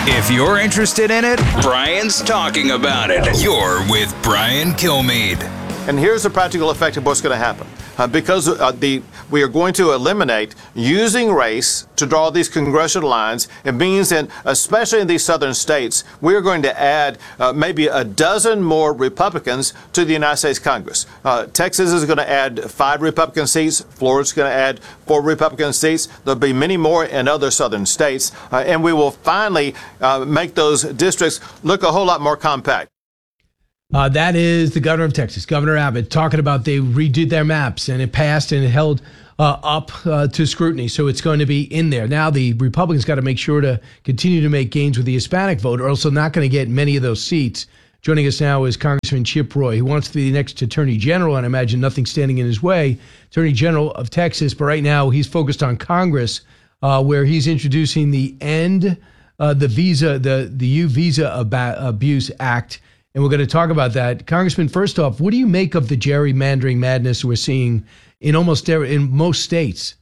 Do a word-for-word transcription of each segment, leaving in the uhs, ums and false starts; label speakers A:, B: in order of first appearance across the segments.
A: If you're interested in it, Brian's talking about it. You're with Brian Kilmeade.
B: And here's the practical effect of what's going to happen. Uh, because uh, the we are going to eliminate using race to draw these congressional lines. It means that, especially in these southern states, we are going to add uh, maybe a dozen more Republicans to the United States Congress. Uh, Texas is going to add five Republican seats. Florida's going to add four Republican seats. There'll be many more in other southern states. Uh, and we will finally uh, make those districts look a whole lot more compact.
C: Uh, that is the governor of Texas, Governor Abbott, talking about they redid their maps and it passed and it held uh, up uh, to scrutiny. So it's going to be in there. Now the Republicans got to make sure to continue to make gains with the Hispanic vote, or else they're not going to get many of those seats. Joining us now is Congressman Chip Roy, who wants to be the next Attorney General, and I imagine nothing standing in his way, Attorney General of Texas. But right now he's focused on Congress, uh, where he's introducing the end, uh, the visa, the, the U Visa Ab- Abuse Act. And we're going to talk about that. Congressman, first off, what do you make of the gerrymandering madness we're seeing in almost in most states?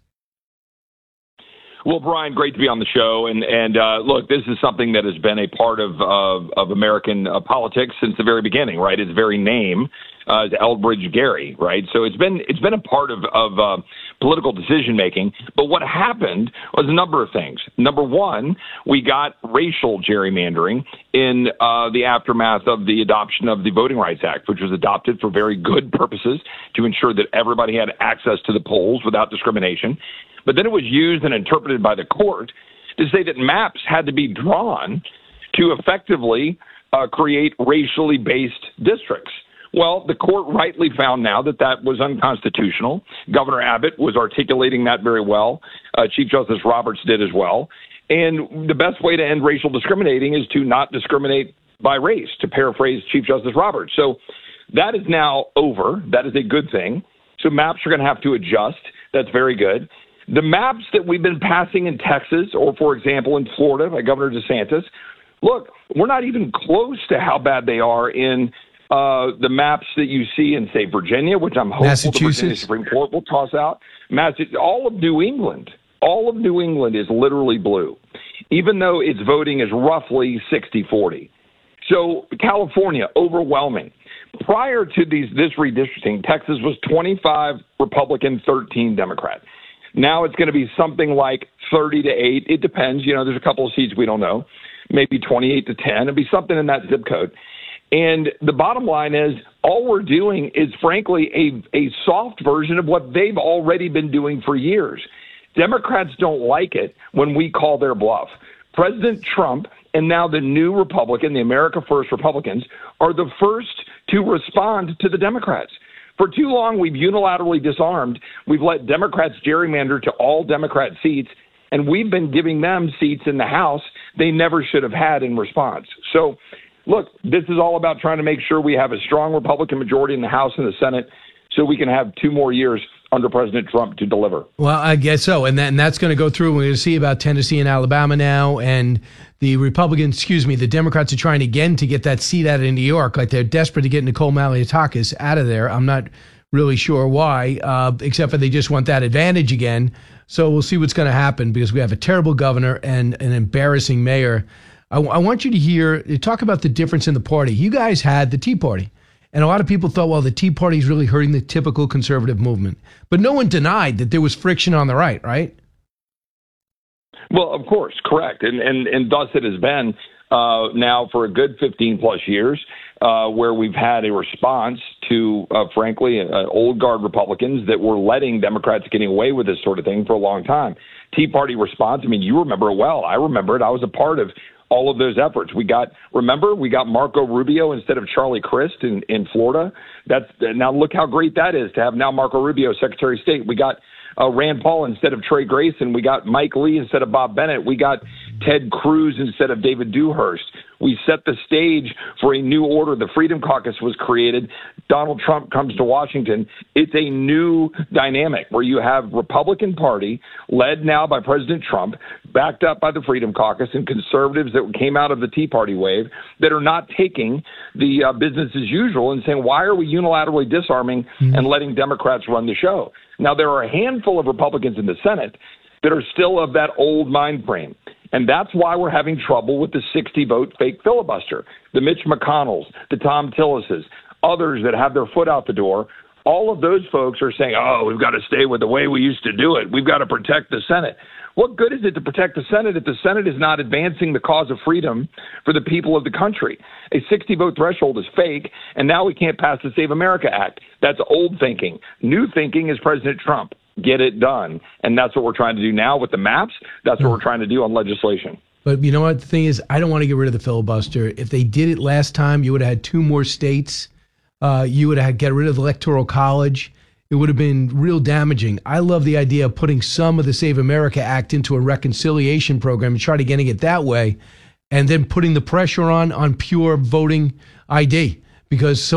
D: Well, Brian, great to be on the show. And and uh, look, this is something that has been a part of of, of American uh, politics since the very beginning, right? Its very name uh, is Elbridge Gerry, right? So it's been it's been a part of of uh, political decision making. But what happened was a number of things. Number one, we got racial gerrymandering in uh, the aftermath of the adoption of the Voting Rights Act, which was adopted for very good purposes to ensure that everybody had access to the polls without discrimination. But then it was used and interpreted by the court to say that maps had to be drawn to effectively uh, create racially based districts. Well, the court rightly found now that that was unconstitutional. Governor Abbott was articulating that very well. Uh, Chief Justice Roberts did as well. And the best way to end racial discriminating is to not discriminate by race, to paraphrase Chief Justice Roberts. So that is now over. That is a good thing. So maps are going to have to adjust. That's very good. The maps that we've been passing in Texas, or, for example, in Florida by Governor DeSantis, look, we're not even close to how bad they are in uh, the maps that you see in, say, Virginia, which I'm hopeful the Virginia Supreme Court will toss out. Massachusetts, all of New England, all of New England is literally blue, even though its voting is roughly sixty forty. So California, overwhelming. Prior to these this redistricting, Texas was twenty-five Republican, thirteen Democrat. Now it's going to be something like thirty to eight. It depends. You know, there's a couple of seats we don't know. Maybe twenty-eight to ten. It'll be something in that zip code. And the bottom line is all we're doing is, frankly, a, a soft version of what they've already been doing for years. Democrats don't like it when we call their bluff. President Trump and now the new Republican, the America First Republicans, are the first to respond to the Democrats. For too long, we've unilaterally disarmed. We've let Democrats gerrymander to all Democrat seats, and we've been giving them seats in the House they never should have had in response. So, look, this is all about trying to make sure we have a strong Republican majority in the House and the Senate so we can have two more years under President Trump to deliver.
C: Well, I guess so. And, that, and that's going to go through. We're going to see about Tennessee and Alabama now. And the Republicans, excuse me, the Democrats are trying again to get that seat out of New York. Like they're desperate to get Nicole Malliotakis out of there. I'm not really sure why, uh, except for they just want that advantage again. So we'll see what's going to happen because we have a terrible governor and an embarrassing mayor. I, I want you to hear, talk about the difference in the party. You guys had the Tea Party. And a lot of people thought, well, the Tea Party is really hurting the typical conservative movement. But no one denied that there was friction on the right, right?
D: Well, of course, correct. And and, and thus it has been uh, now for a good fifteen plus years uh, where we've had a response to, uh, frankly, uh, old guard Republicans that were letting Democrats getting away with this sort of thing for a long time. Tea Party response, I mean, you remember it well. I remember it. I was a part of all of those efforts. We got, remember, we got Marco Rubio instead of Charlie Crist in, in Florida. That's now look how great that is to have now Marco Rubio Secretary of State. We got uh, Rand Paul instead of Trey Grayson. We got Mike Lee instead of Bob Bennett. We got Ted Cruz instead of David Dewhurst. We set the stage for a new order. The Freedom Caucus was created. Donald Trump comes to Washington. It's a new dynamic where you have Republican Party led now by President Trump, backed up by the Freedom Caucus and conservatives that came out of the Tea Party wave that are not taking the uh, business as usual and saying, why are we unilaterally disarming mm-hmm. and letting Democrats run the show? Now, there are a handful of Republicans in the Senate that are still of that old mind frame. And that's why we're having trouble with the sixty-vote fake filibuster. The Mitch McConnells, the Tom Tillises, others that have their foot out the door, all of those folks are saying, oh, we've got to stay with the way we used to do it. We've got to protect the Senate. What good is it to protect the Senate if the Senate is not advancing the cause of freedom for the people of the country? A sixty-vote threshold is fake, and now we can't pass the Save America Act. That's old thinking. New thinking is President Trump. Get it done. And that's what we're trying to do now with the maps. That's what we're trying to do on legislation.
C: But you know what? The thing is, I don't want to get rid of the filibuster. If they did it last time, you would have had two more states. Uh, you would have had get rid of the Electoral College. It would have been real damaging. I love the idea of putting some of the Save America Act into a reconciliation program and try to getting it that way, and then putting the pressure on on pure voting I D, because so